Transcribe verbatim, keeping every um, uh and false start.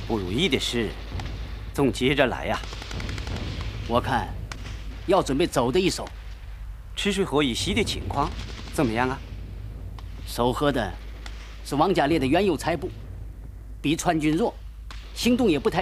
不如意的事总接着来呀。 我看要准备走的一手， 赤水河以西的情况怎么样啊？ 守河的是王家烈的原有财部，比川军弱，行动也不太。